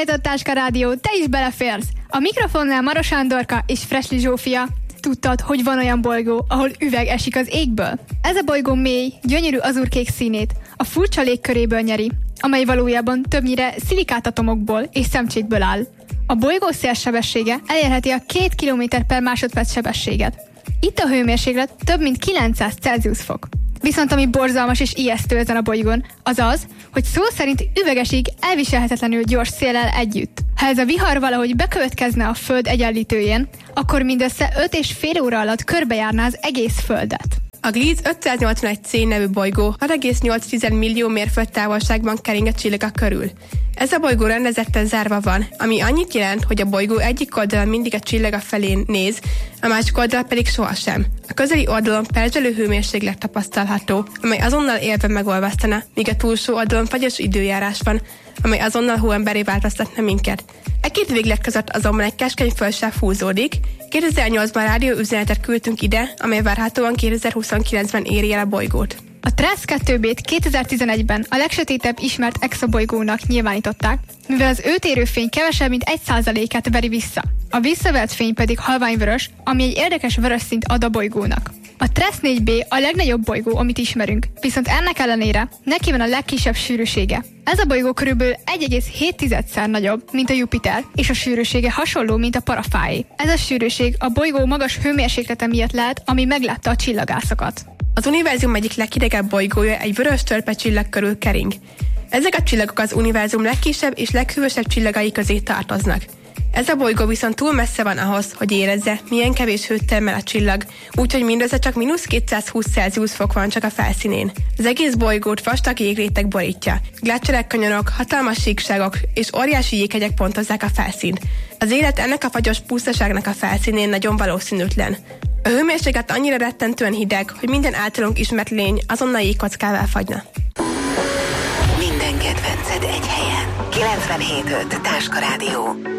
Megnyitott Táska Rádió, te is beleférsz! A mikrofonnál Maros Sándorka és Fresli Zsófia. Tudtad, hogy van olyan bolygó, ahol üveg esik az égből? Ez a bolygó mély, gyönyörű azurkék színét a furcsa légköréből nyeri, amely valójában többnyire szilikátatomokból és szemcsékből áll. A bolygó szélsebessége elérheti a 2 km/másodperc sebességet. Itt a hőmérséklet több mint 900 Celsius fok. Viszont ami borzalmas és ijesztő ezen a bolygón, az az, hogy szó szerint üvegesig elviselhetetlenül gyors széllel együtt. Ha ez a vihar valahogy bekövetkezne a Föld egyenlítőjén, akkor mindössze 5,5 óra alatt körbejárná az egész Földet. A Gliese 581c nevű bolygó 6,8 millió mérföld távolságban kering a csillaga körül. Ez a bolygó rendezetten zárva van, ami annyit jelent, hogy a bolygó egyik oldalon mindig a csillaga felé néz, a másik oldalon pedig sohasem. A közeli oldalon perzselő hőmérséklet tapasztalható, amely azonnal élve megolvasztana, míg a túlsó oldalon fagyos időjárás van, amely azonnal hóemberré változtatna minket. E két véglet között azonban egy keskeny földsáv húzódik. 2008-ban rádióüzenetet küldtünk ide, amely várhatóan 2029-ben éri el a bolygót. A TRAPPIST 2b-t 2011-ben a legsötétebb ismert exobolygónak nyilvánították, mivel az őt érő fény kevesebb, mint 1%-át veri vissza. A visszavert fény pedig halványvörös, ami egy érdekes vörös színt ad a bolygónak. A TRAPPIST 4b a legnagyobb bolygó, amit ismerünk, viszont ennek ellenére neki van a legkisebb sűrűsége. Ez a bolygó körülbelül 1,7-szer nagyobb, mint a Jupiter, és a sűrűsége hasonló, mint a parafáé. Ez a sűrűség a bolygó magas hőmérséklete miatt lehet, ami meglátta a csillagászokat. Az univerzum egyik leghidegebb bolygója egy vörös törpe csillag körül kering. Ezek a csillagok az univerzum legkisebb és leghűvösebb csillagai közé tartoznak. Ez a bolygó viszont túl messze van ahhoz, hogy érezze, milyen kevés hőt termel a csillag, úgyhogy mindössze csak -220 Celsius fok van csak a felszínén. Az egész bolygót vastag jégréteg borítja. Glácserek, kanyarok, hatalmas síkságok és óriási jéghegyek pontozzák a felszínt. Az élet ennek a fagyos pusztaságnak a felszínén nagyon valószínűtlen. A hőmérséklet annyira rettentően hideg, hogy minden általunk ismert lény azonnal jégkockává fagyna. Minden kedvenced egy helyen. 97.5 Táska Rádió.